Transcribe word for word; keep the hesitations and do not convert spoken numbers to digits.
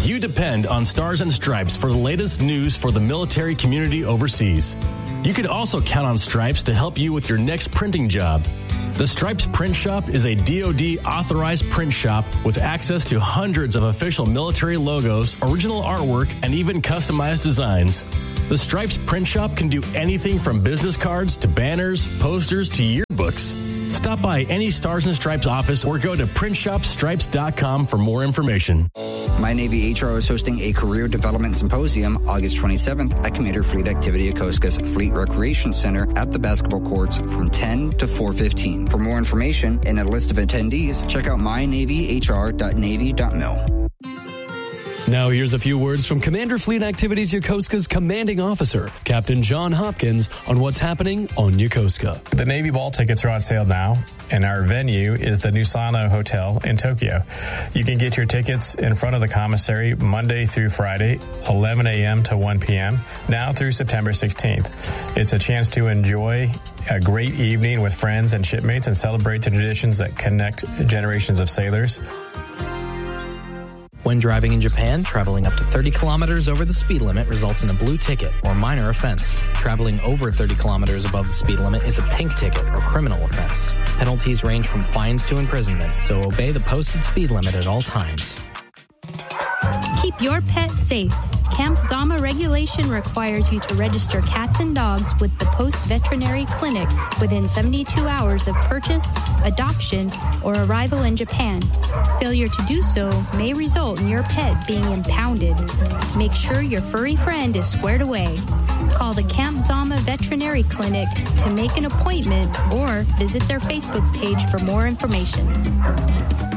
You depend on Stars and Stripes for the latest news for the military community overseas. You can also count on Stripes to help you with your next printing job. The Stripes Print Shop is a D O D authorized print shop with access to hundreds of official military logos, original artwork, and even customized designs. The Stripes Print Shop can do anything from business cards to banners, posters to yearbooks. Stop by any Stars and Stripes office or go to print shop stripes dot com for more information. My Navy H R is hosting a career development symposium August twenty-seventh at Commander Fleet Activity Yokosuka's Fleet Recreation Center at the basketball courts from ten to four fifteen. For more information and a list of attendees, check out my navy h r dot navy dot mil. Now here's a few words from Commander Fleet Activities Yokosuka's commanding officer, Captain John Hopkins, on what's happening on Yokosuka. The Navy Ball tickets are on sale now, and our venue is the Nusano Hotel in Tokyo. You can get your tickets in front of the commissary Monday through Friday, eleven a.m. to one p.m., now through September sixteenth. It's a chance to enjoy a great evening with friends and shipmates and celebrate the traditions that connect generations of sailors. When driving in Japan, traveling up to thirty kilometers over the speed limit results in a blue ticket or minor offense. Traveling over thirty kilometers above the speed limit is a pink ticket or criminal offense. Penalties range from fines to imprisonment, so obey the posted speed limit at all times. Keep your pet safe. Camp Zama regulation requires you to register cats and dogs with the Post Veterinary Clinic within seventy-two hours of purchase, adoption, or arrival in Japan. Failure to do so may result in your pet being impounded. Make sure your furry friend is squared away. Call the Camp Zama Veterinary Clinic to make an appointment or visit their Facebook page for more information.